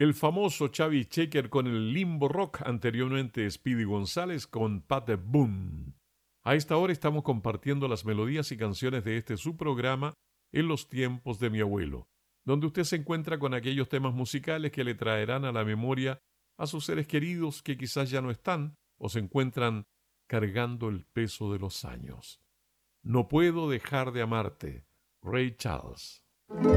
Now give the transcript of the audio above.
El famoso Chavi Checker con el Limbo Rock, anteriormente Speedy González con Pat Boone. A esta hora estamos compartiendo las melodías y canciones de este su programa En los tiempos de mi abuelo, donde usted se encuentra con aquellos temas musicales que le traerán a la memoria a sus seres queridos que quizás ya no están o se encuentran cargando el peso de los años. No puedo dejar de amarte, Ray Charles.